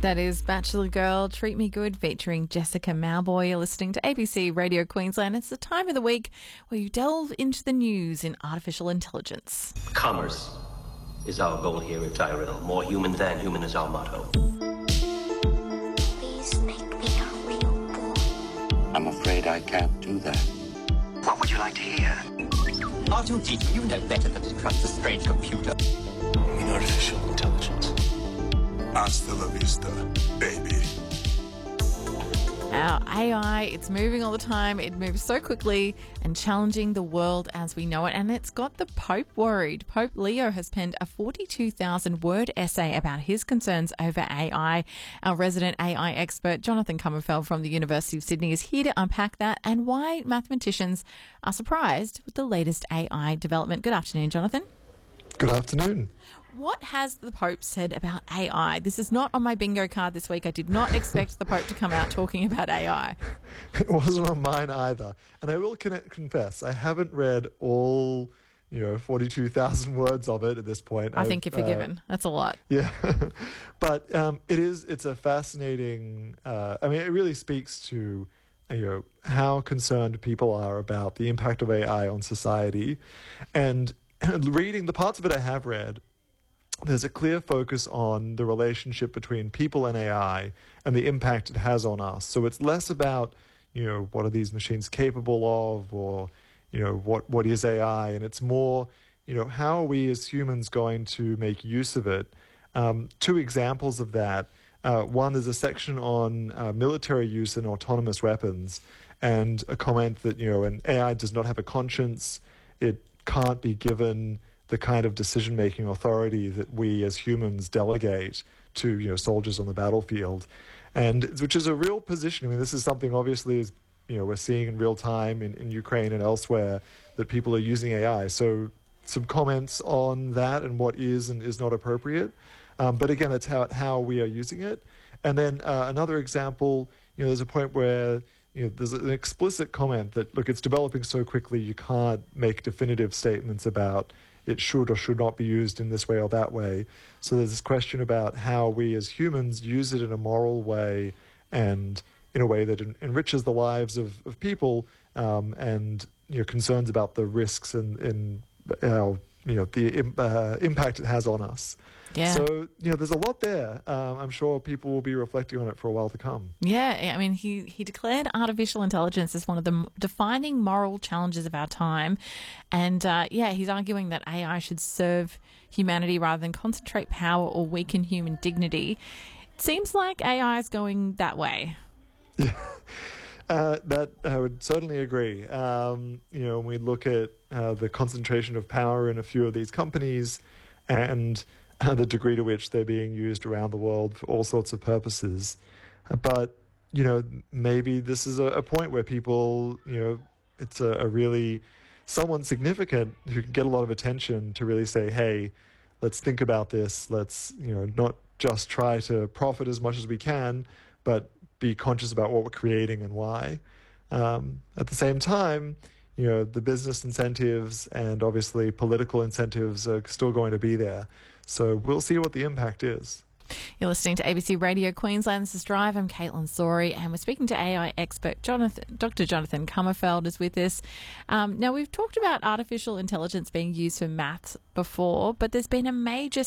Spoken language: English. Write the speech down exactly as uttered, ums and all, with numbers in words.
That is Bachelor Girl, Treat Me Good, featuring Jessica Mauboy. You're listening to A B C Radio Queensland. It's the time of the week where you delve into the news in artificial intelligence. Commerce is our goal here at Tyrell. More human than human is our motto. Please make me a real boy. I'm afraid I can't do that. What would you like to hear? R two D two, you know better than to trust a strange computer. In artificial intelligence. Hasta la vista, baby. Our A I, it's moving all the time. It moves so quickly and challenging the world as we know it. And it's got the Pope worried. Pope Leo has penned a forty-two thousand word essay about his concerns over A I. Our resident A I expert, Jonathan Comerfeld from the University of Sydney, is here to unpack that and why mathematicians are surprised with the latest A I development. Good afternoon, Jonathan. Good afternoon. What has the Pope said about A I? This is not on my bingo card this week. I did not expect the Pope to come out talking about A I. It wasn't on mine either. And I will con- confess, I haven't read all, you know, forty-two thousand words of it at this point. I I've, think you're forgiven. Uh, That's a lot. Yeah. But um, it is, it's a fascinating, uh, I mean, it really speaks to, you know, how concerned people are about the impact of A I on society. And reading the parts of it I have read, there's a clear focus on the relationship between people and A I and the impact it has on us. So it's less about, you know, what are these machines capable of, or, you know, what, what is A I? And it's more, you know, how are we as humans going to make use of it? Um, two examples of that. Uh, one is a section on uh, military use and autonomous weapons, and a comment that, you know, an A I does not have a conscience. It can't be given the kind of decision-making authority that we as humans delegate to, you know, soldiers on the battlefield, and which is a real position. I mean, this is something obviously is, you know, we're seeing in real time in, in Ukraine and elsewhere, that people are using A I. So some comments on that and what is and is not appropriate. Um, but again, it's how how we are using it. And then uh, another example, you know, there's a point where, you know, there's an explicit comment that, look, it's developing so quickly you can't make definitive statements about it should or should not be used in this way or that way. So there's this question about how we as humans use it in a moral way and in a way that en- enriches the lives of, of people, um, and, you know, concerns about the risks and, and uh, you know, the im- uh, impact it has on us. Yeah. So, you know, there's a lot there. Um, I'm sure people will be reflecting on it for a while to come. Yeah, I mean, he, he declared artificial intelligence as one of the m- defining moral challenges of our time. And, uh, yeah, he's arguing that A I should serve humanity rather than concentrate power or weaken human dignity. It seems like A I is going that way. Yeah. Uh, that I would certainly agree. Um, you know, when we look at uh, the concentration of power in a few of these companies and uh, the degree to which they're being used around the world for all sorts of purposes. Uh, but, you know, maybe this is a, a point where people, you know, it's a, a really someone significant who can get a lot of attention to really say, hey, let's think about this. Let's, you know, not just try to profit as much as we can, but be conscious about what we're creating and why. Um, at the same time, you know, the business incentives and obviously political incentives are still going to be there. So we'll see what the impact is. You're listening to A B C Radio Queensland. This is Drive. I'm Caitlin Sorey, and we're speaking to A I expert Jonathan, Doctor Jonathan Comerfeld is with us. Um, now, we've talked about artificial intelligence being used for maths before, but there's been a major